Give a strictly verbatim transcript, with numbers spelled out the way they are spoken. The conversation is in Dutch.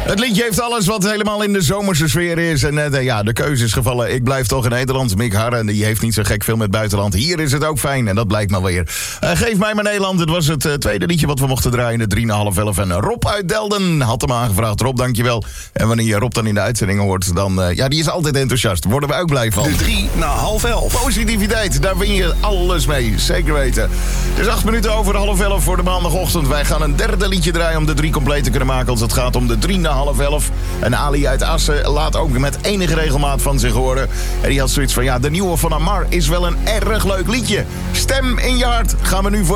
Het liedje heeft alles wat helemaal in de zomerse sfeer is. En uh, ja, de keuze is gevallen. Ik blijf toch in Nederland. Mick Harren, die heeft niet zo gek veel met buitenland. Hier is het ook fijn en dat blijkt maar weer. Uh, geef mij maar Nederland. Het was het uh, tweede liedje wat we mochten draaien. De drie na half elf. En Rob uit Delden had hem aangevraagd. Rob, dankjewel. En wanneer je Rob dan in de uitzending hoort, dan... Uh, ja, die is altijd enthousiast. Daar worden we ook blij van. De drie na half elf. Positiviteit, daar win je alles mee. Zeker weten. Het is acht minuten over half elf voor de maandagochtend. Wij gaan een derde liedje draaien om de drie compleet te kunnen maken. Als het gaat om de drie na half elf. En Ali uit Assen laat ook met enige regelmaat van zich horen. En die had zoiets van, ja, de nieuwe van Amar is wel een erg leuk liedje. Stem in je hart gaan we nu voor